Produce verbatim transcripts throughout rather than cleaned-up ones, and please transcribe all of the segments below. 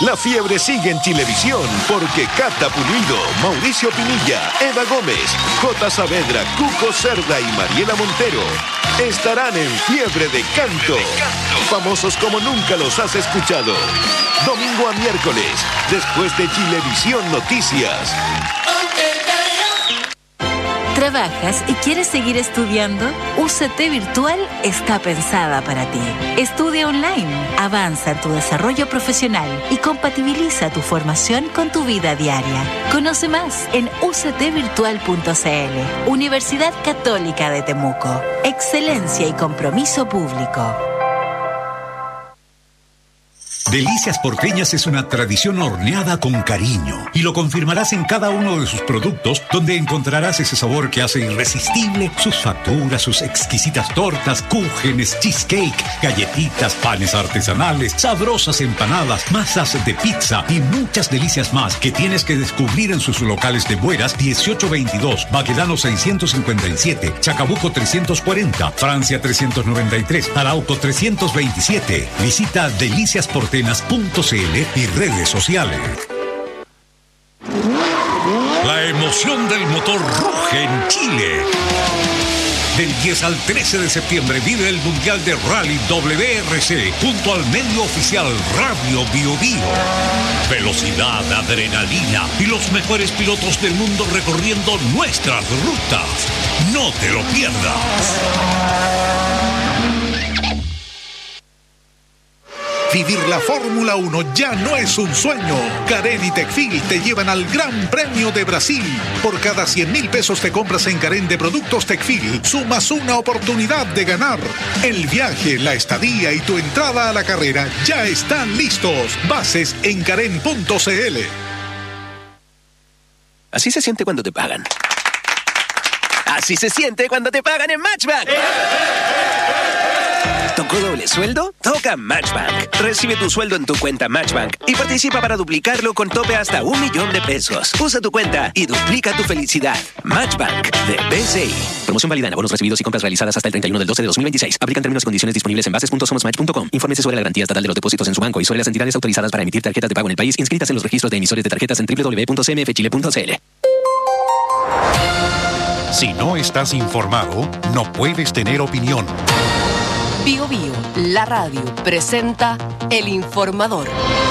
La fiebre sigue en Chilevisión porque Cata Pulido, Mauricio Pinilla, Eva Gómez, J. Saavedra, Cuco Cerda y Mariela Montero estarán en Fiebre de Canto. Famosos como nunca los has escuchado. Domingo a miércoles, después de Chilevisión Noticias. ¿Trabajas y quieres seguir estudiando? U C T Virtual está pensada para ti. Estudia online, avanza en tu desarrollo profesional y compatibiliza tu formación con tu vida diaria. Conoce más en u c t virtual punto c l. Universidad Católica de Temuco. Excelencia y compromiso público. Delicias Porteñas es una tradición horneada con cariño y lo confirmarás en cada uno de sus productos, donde encontrarás ese sabor que hace irresistible sus facturas, sus exquisitas tortas, cúgenes, cheesecake, galletitas, panes artesanales, sabrosas empanadas, masas de pizza y muchas delicias más que tienes que descubrir en sus locales de Bueras dieciocho veintidós, Baquedano seiscientos cincuenta y siete, Chacabuco trescientos cuarenta, Francia trescientos noventa y tres, Arauco trescientos veintisiete. Visita Delicias Porteñas punto c l y redes sociales. La emoción del motor ruge en Chile. Del diez al trece de septiembre vive el Mundial de Rally W R C junto al medio oficial Radio Bio Bio. Velocidad, adrenalina y los mejores pilotos del mundo recorriendo nuestras rutas. No te lo pierdas. Vivir la Fórmula uno ya no es un sueño. Carén y Tecfil te llevan al Gran Premio de Brasil. Por cada cien mil pesos te compras en Carén de productos Tecfil, sumas una oportunidad de ganar. El viaje, la estadía y tu entrada a la carrera ya están listos. Bases en carén punto c l. Así se siente cuando te pagan. Así se siente cuando te pagan en Matchbank. ¿Tocó doble sueldo? Toca Matchbank. Recibe tu sueldo en tu cuenta Matchbank y participa para duplicarlo con tope hasta un millón de pesos. Usa tu cuenta y duplica tu felicidad. Matchbank de B C I. Promoción válida en abonos recibidos y compras realizadas hasta el treinta y uno del doce de dos mil veintiséis. Aplican términos y condiciones disponibles en bases punto somos match punto com. Infórmese sobre la garantía estatal de los depósitos en su banco y sobre las entidades autorizadas para emitir tarjetas de pago en el país inscritas en los registros de emisores de tarjetas en doble u doble u doble u punto c m f chile punto c l. Si no estás informado, no puedes tener opinión. Bio Bio, la radio, presenta El Informador.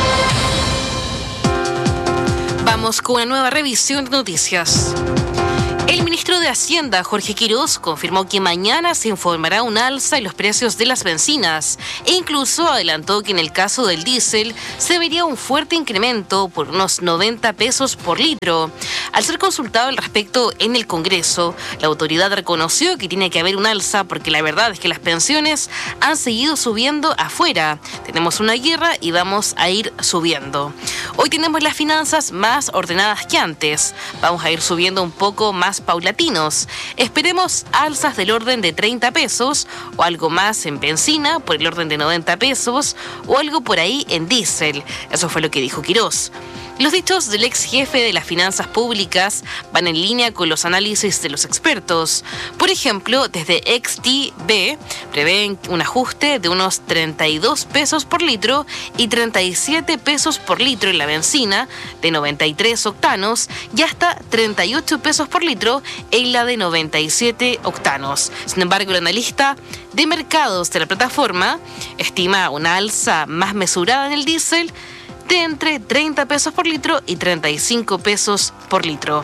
Vamos con una nueva revisión de noticias. El ministro de Hacienda, Jorge Quirós, confirmó que mañana se informará un alza en los precios de las bencinas e incluso adelantó que en el caso del diésel se vería un fuerte incremento por unos noventa pesos por litro. Al ser consultado al respecto en el Congreso, la autoridad reconoció que tiene que haber un alza porque la verdad es que las pensiones han seguido subiendo afuera. Tenemos una guerra y vamos a ir subiendo. Hoy tenemos las finanzas más ordenadas que antes. Vamos a ir subiendo un poco más paulatinos. Esperemos alzas del orden de treinta pesos o algo más en benzina por el orden de noventa pesos o algo por ahí en diésel. Eso fue lo que dijo Quirós. Los dichos del ex jefe de las finanzas públicas van en línea con los análisis de los expertos. Por ejemplo, desde X T B prevén un ajuste de unos treinta y dos pesos por litro y treinta y siete pesos por litro en la benzina de noventa y tres octanos y hasta treinta y ocho pesos por litro en la de noventa y siete octanos. Sin embargo, el analista de mercados de la plataforma estima una alza más mesurada en el diésel de entre treinta pesos por litro y treinta y cinco pesos por litro.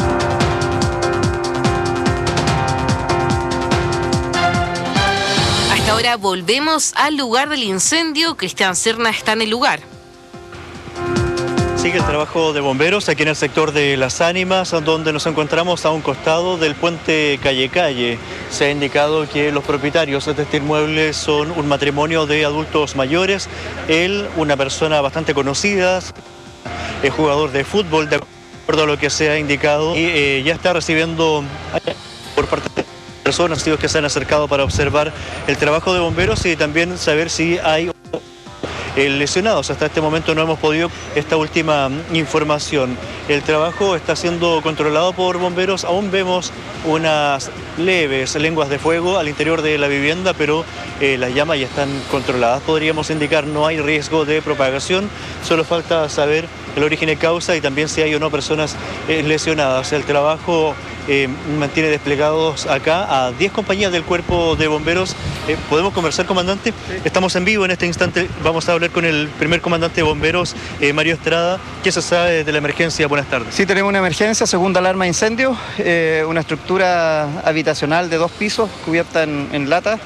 Hasta ahora volvemos al lugar del incendio. Cristian Serna está en el lugar. Sigue el trabajo de bomberos aquí en el sector de Las Ánimas, donde nos encontramos a un costado del puente Calle Calle. Se ha indicado que los propietarios de este inmueble son un matrimonio de adultos mayores. Él, una persona bastante conocida, es jugador de fútbol, de acuerdo a lo que se ha indicado, y eh, ya está recibiendo por parte de personas que se han acercado para observar el trabajo de bomberos y también saber si hay eh, lesionados. Hasta este momento no hemos podido esta última información. El trabajo está siendo controlado por bomberos. Aún vemos unas leves lenguas de fuego al interior de la vivienda, pero eh, las llamas ya están controladas. Podríamos indicar no hay riesgo de propagación, solo falta saber el origen y causa y también si hay o no personas eh, lesionadas. El trabajo eh, mantiene desplegados acá a diez compañías del cuerpo de bomberos. Eh, ¿Podemos conversar, comandante? Estamos en vivo en este instante. Vamos a hablar con el primer comandante de bomberos, eh, Mario Estrada. ¿Qué se sabe de la emergencia? Buenas tardes. Sí, tenemos una emergencia, segunda alarma de incendio, eh, una estructura habitacional de dos pisos cubierta en, en lata,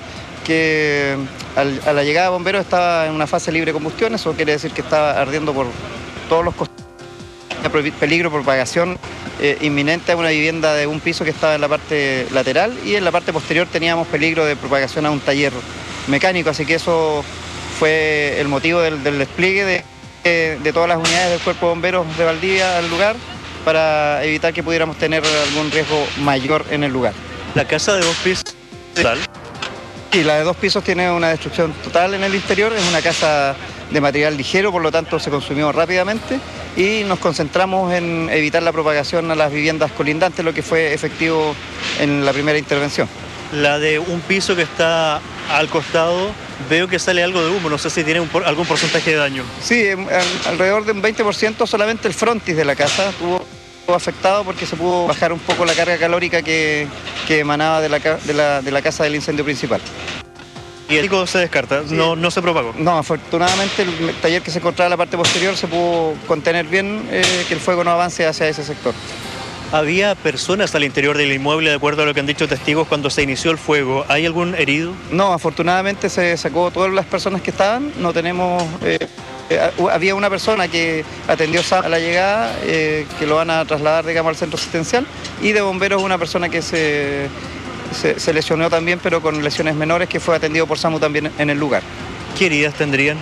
que al, a la llegada de bomberos estaba en una fase libre de combustión. Eso quiere decir que estaba ardiendo por todos los costados. Peligro de propagación eh, inminente a una vivienda de un piso que estaba en la parte lateral, y en la parte posterior teníamos peligro de propagación a un taller mecánico, así que eso fue el motivo del, del despliegue de, de, de todas las unidades del Cuerpo de Bomberos de Valdivia al lugar para evitar que pudiéramos tener algún riesgo mayor en el lugar. La casa de dos pisos total. Sí, la de dos pisos tiene una destrucción total en el interior, es una casa de material ligero, por lo tanto se consumió rápidamente y nos concentramos en evitar la propagación a las viviendas colindantes, lo que fue efectivo en la primera intervención. La de un piso que está al costado, veo que sale algo de humo, no sé si tiene un por, algún porcentaje de daño. Sí, alrededor de un veinte por ciento solamente el frontis de la casa tuvo afectado porque se pudo bajar un poco la carga calórica que, que emanaba de la, de, la, de la casa del incendio principal. ¿Y el pico se descarta? Sí. No, no se propagó. No, afortunadamente el taller que se encontraba en la parte posterior se pudo contener bien, eh, que el fuego no avance hacia ese sector. ¿Había personas al interior del inmueble, de acuerdo a lo que han dicho testigos, cuando se inició el fuego? ¿Hay algún herido? No, afortunadamente se sacó todas las personas que estaban. No tenemos... Eh, eh, había una persona que atendió a la llegada, eh, que lo van a trasladar, digamos, al centro asistencial, y de bomberos una persona que se... Se, se lesionó también, pero con lesiones menores, que fue atendido por SAMU también en el lugar. ¿Qué heridas tendrían?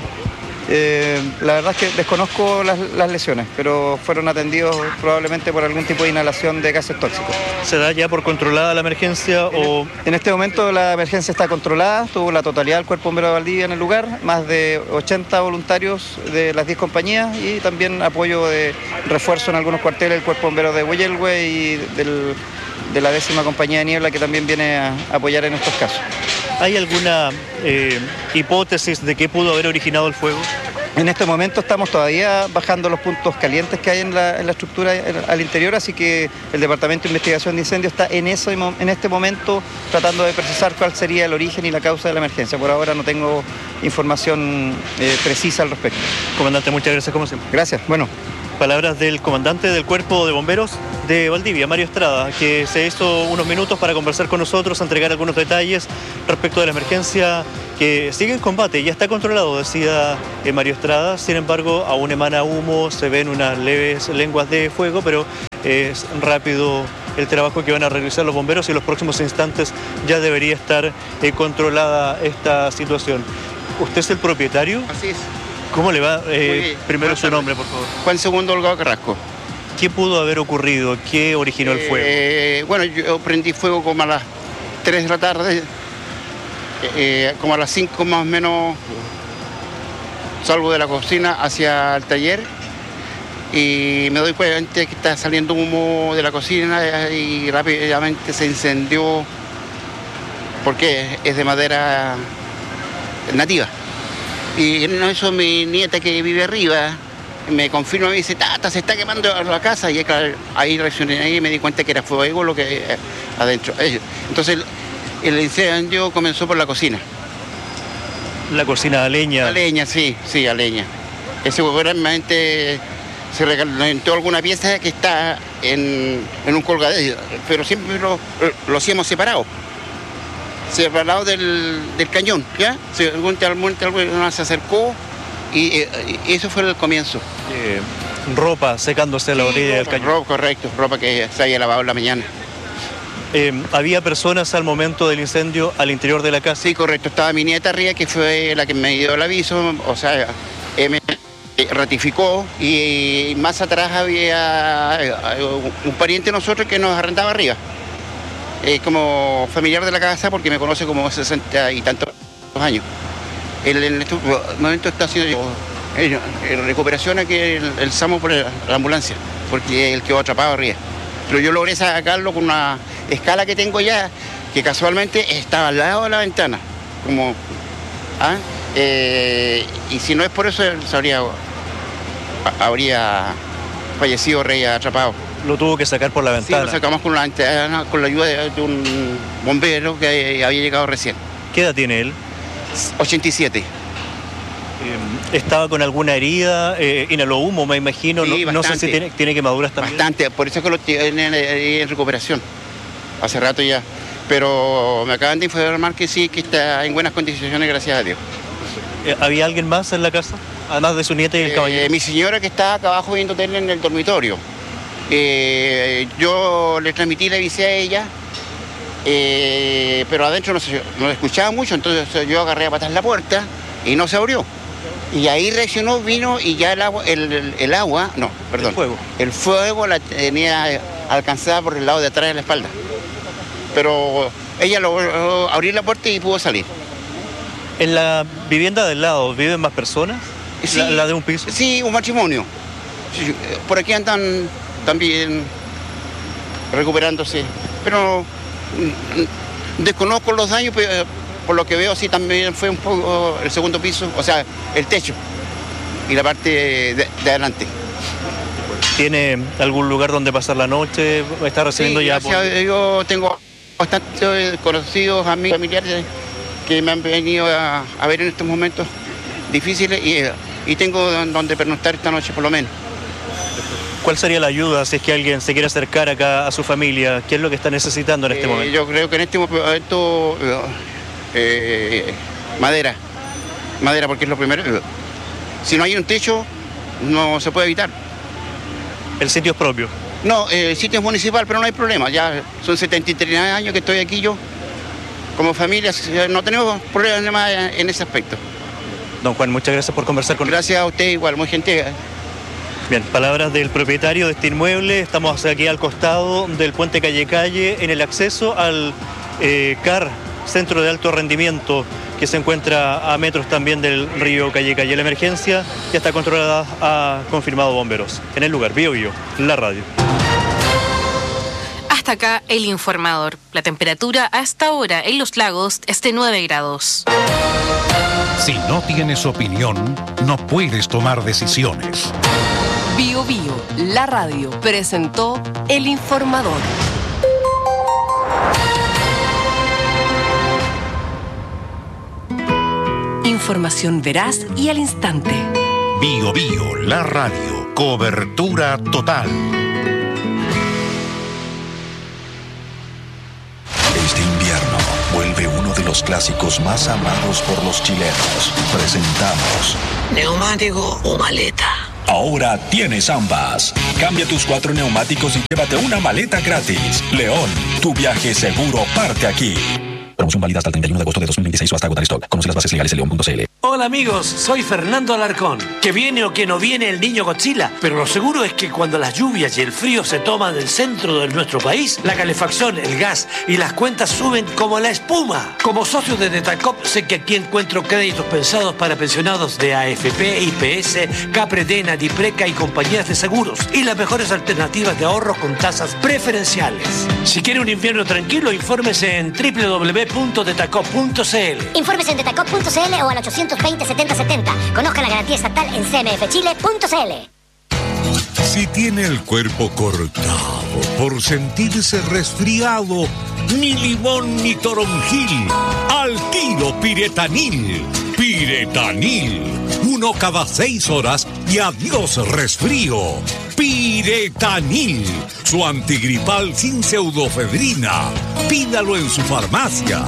Eh, la verdad es que desconozco las, las lesiones, pero fueron atendidos probablemente por algún tipo de inhalación de gases tóxicos. ¿Se da ya por controlada la emergencia o...? En este momento la emergencia está controlada, tuvo la totalidad del Cuerpo Bombero de Valdivia en el lugar, más de ochenta voluntarios de las diez compañías y también apoyo de refuerzo en algunos cuarteles del Cuerpo Bombero de Hueyelgue y del... de la décima compañía de niebla, que también viene a apoyar en estos casos. ¿Hay alguna eh, hipótesis de qué pudo haber originado el fuego? En este momento estamos todavía bajando los puntos calientes que hay en la, en la estructura al interior, así que el Departamento de Investigación de Incendios está en, eso, en este momento tratando de precisar cuál sería el origen y la causa de la emergencia. Por ahora no tengo información eh, precisa al respecto. Comandante, muchas gracias como siempre. Gracias. Bueno. Palabras del comandante del Cuerpo de Bomberos de Valdivia, Mario Estrada, que se hizo unos minutos para conversar con nosotros, entregar algunos detalles respecto de la emergencia que sigue en combate. Ya está controlado, decía eh, Mario Estrada. Sin embargo, aún emana humo, se ven unas leves lenguas de fuego, pero es rápido el trabajo que van a realizar los bomberos y en los próximos instantes ya debería estar eh, controlada esta situación. ¿Usted es el propietario? Así es. ¿Cómo le va? Eh, primero su nombre, por favor. Juan Segundo Holgado Carrasco. ¿Qué pudo haber ocurrido? ¿Qué originó el fuego? Eh, bueno, yo prendí fuego como a las tres de la tarde, eh, como a las cinco más o menos salgo de la cocina hacia el taller y me doy cuenta que está saliendo humo de la cocina y rápidamente se incendió porque es de madera nativa. Y en eso mi nieta que vive arriba me confirma y me dice, tata, se está quemando la casa. Y claro, ahí reaccioné y me di cuenta que era fuego lo que eh, adentro. Entonces el, el incendio comenzó por la cocina. ¿La cocina a leña? A leña, sí, sí, a leña. Ese seguramente se recalentó alguna pieza que está en, en un colgadero, pero siempre lo, lo hacíamos separado. Separado del, del cañón, ¿ya? Según tal monte alguno se acercó y, y eso fue el comienzo. Eh, ropa secándose a la sí, orilla ropa, del cañón. Ropa, correcto, ropa que se haya lavado en la mañana. Eh, ¿Había personas al momento del incendio al interior de la casa? Sí, correcto, estaba mi nieta arriba, que fue la que me dio el aviso, o sea, eh, me ratificó, y, y más atrás había un pariente de nosotros que nos arrendaba arriba. Eh, como familiar de la casa porque me conoce como sesenta y tantos años. él en este momento está haciendo eh, recuperación aquí el, el SAMU por la ambulancia, porque él quedó atrapado arriba. Pero yo logré sacarlo con una escala que tengo ya, que casualmente estaba al lado de la ventana. Como, ¿ah? eh, y si no es por eso, se habría, habría fallecido rey atrapado. Lo tuvo que sacar por la ventana. Sí, lo sacamos con la ventana, con la ayuda de, de un bombero que había llegado recién. ¿Qué edad tiene él? ochenta y siete. Eh, ¿Estaba con alguna herida? Eh, inhaló humo, me imagino. Sí, no, no sé si tiene, tiene quemaduras también. Bastante, por eso es que lo tienen en recuperación. Hace rato ya. Pero me acaban de informar que sí, que está en buenas condiciones, gracias a Dios. Eh, ¿Había alguien más en la casa? Además de su nieta y el caballero. Eh, mi señora que está acá abajo viendo tele en el dormitorio. Eh, yo le transmití, le avisé a ella, eh, pero adentro no se no escuchaba mucho, entonces yo agarré a patas la puerta y no se abrió. Y ahí reaccionó, vino y ya el agua, el, el, el agua, no, perdón, el fuego. el fuego la tenía alcanzada por el lado de atrás de la espalda. Pero ella logró abrir la puerta y pudo salir. ¿En la vivienda del lado viven más personas? Sí, ¿La, la de un piso? Sí, un matrimonio. Sí, por aquí andan también recuperándose, pero mm, desconozco los daños, pero por lo que veo sí también fue un poco el segundo piso, o sea, el techo y la parte de, de adelante. ¿Tiene algún lugar donde pasar la noche? ¿Está recibiendo sí, ya? Por... Yo tengo bastantes conocidos, amigos, familiares que me han venido a, a ver en estos momentos difíciles y, y tengo donde pernoctar esta noche por lo menos. ¿Cuál sería la ayuda si es que alguien se quiere acercar acá a su familia? ¿Qué es lo que está necesitando en este eh, momento? Yo creo que en este momento eh, madera, madera porque es lo primero. Si no hay un techo, no se puede evitar. ¿El sitio es propio? No, el sitio es municipal, pero no hay problema. Ya son setenta y tres años que estoy aquí yo. Como familia no tenemos problemas en ese aspecto. Don Juan, muchas gracias por conversar con nosotros. Gracias a usted igual, muy gentil. Bien, palabras del propietario de este inmueble. Estamos aquí al costado del puente Calle Calle, en el acceso al eh, C A R, Centro de Alto Rendimiento, que se encuentra a metros también del río Calle Calle. La emergencia ya está controlada, ha confirmado bomberos. En el lugar, Bio Bio, la radio. Hasta acá el informador. La temperatura a esta hora en Los Lagos es de nueve grados. Si no tienes opinión, no puedes tomar decisiones. Bio Bio, la radio, presentó El Informador. Información veraz y al instante. Bio Bio, la radio, cobertura total. Este invierno vuelve uno de los clásicos más amados por los chilenos. Presentamos ¿neumático o maleta? Ahora tienes ambas. Cambia tus cuatro neumáticos y llévate una maleta gratis. León, tu viaje seguro parte aquí. Promoción válida hasta el treinta y uno de agosto de dos mil veintiséis o hasta agotar stock. Conoce las bases legales en león punto c l. Hola amigos, soy Fernando Alarcón. Que viene o que no viene el niño Godzilla, pero lo seguro es que cuando las lluvias y el frío se toman del centro de nuestro país, la calefacción, el gas y las cuentas suben como la espuma. Como socio de Detacop sé que aquí encuentro créditos pensados para pensionados de A F P, I P S, Capredena, Dipreca y compañías de seguros y las mejores alternativas de ahorro con tasas preferenciales. Si quiere un invierno tranquilo, infórmese en doble u doble u doble u punto detacop punto c l. Infórmese en detacop punto c l o al ochocientos veinte, setenta setenta. Conozca la garantía estatal en c m f chile punto c l. Si tiene el cuerpo cortado por sentirse resfriado, ni limón ni toronjil, al tiro Piretanil. Piretanil, uno cada seis horas y adiós resfrío. Piretanil, su antigripal sin pseudofedrina. Pídalo en su farmacia.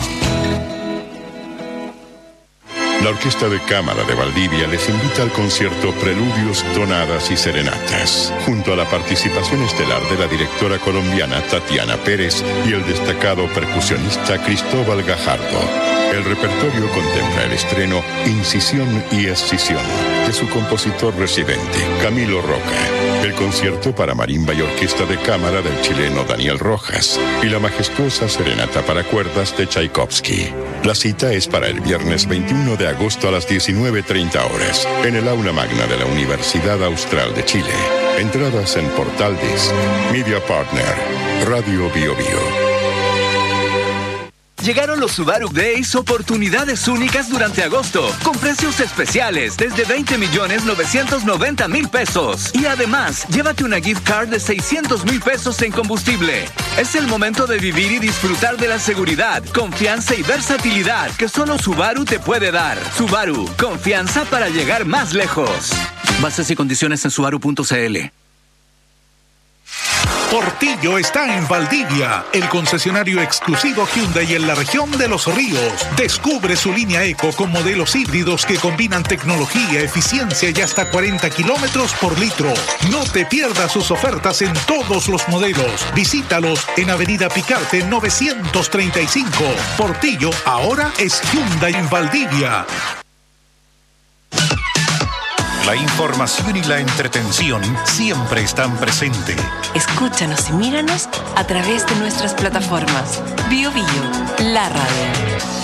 La Orquesta de Cámara de Valdivia les invita al concierto Preludios, Tonadas y Serenatas, junto a la participación estelar de la directora colombiana Tatiana Pérez y el destacado percusionista Cristóbal Gajardo. El repertorio contempla el estreno Incisión y Escisión de su compositor residente, Camilo Roca, el concierto para marimba y orquesta de cámara del chileno Daniel Rojas y la majestuosa serenata para cuerdas de Tchaikovsky. La cita es para el viernes veintiuno de agosto a las diecinueve treinta horas en el aula magna de la Universidad Austral de Chile. Entradas en Portal Disc, Media Partner, Radio Bio Bio. Llegaron los Subaru Days, oportunidades únicas durante agosto, con precios especiales desde veinte millones novecientos noventa mil pesos. Y además, llévate una gift card de seiscientos mil pesos en combustible. Es el momento de vivir y disfrutar de la seguridad, confianza y versatilidad que solo Subaru te puede dar. Subaru, confianza para llegar más lejos. Bases y condiciones en subaru punto c l. Portillo está en Valdivia, el concesionario exclusivo Hyundai en la región de Los Ríos. Descubre su línea Eco con modelos híbridos que combinan tecnología, eficiencia y hasta cuarenta kilómetros por litro. No te pierdas sus ofertas en todos los modelos. Visítalos en Avenida Picarte novecientos treinta y cinco. Portillo ahora es Hyundai en Valdivia. La información y la entretención siempre están presentes. Escúchanos y míranos a través de nuestras plataformas. Bio Bio, la radio.